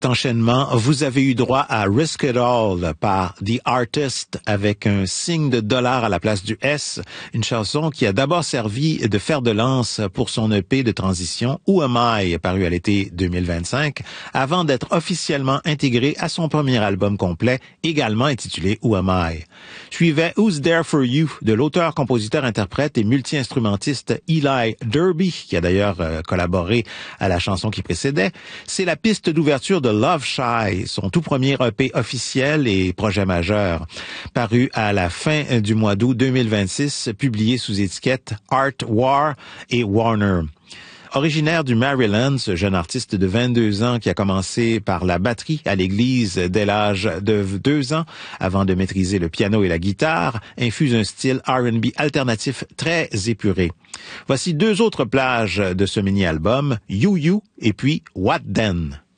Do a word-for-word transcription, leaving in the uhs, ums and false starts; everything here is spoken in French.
Enchaînement, vous avez eu droit à Risk It All par The Artist avec un signe de dollar à la place du S, une chanson qui a d'abord servi de fer de lance pour son E P de transition Who Am I, paru à l'été deux mille vingt-cinq, avant d'être officiellement intégré à son premier album complet, également intitulé Who Am I. Suivait Who's There For You de l'auteur, compositeur, interprète et multi-instrumentiste Eli Derby, qui a d'ailleurs euh, collaboré à la chanson qui précédait. C'est la piste d'ouverture de Love Shy, son tout premier E P officiel et projet majeur, paru à la fin du mois d'août deux mille vingt-six, publié sous étiquette Art War et Warner. Originaire du Maryland, ce jeune artiste de vingt-deux ans qui a commencé par la batterie à l'église dès l'âge de deux ans, avant de maîtriser le piano et la guitare, infuse un style R and B alternatif très épuré. Voici deux autres plages de ce mini-album, You You et puis What Then?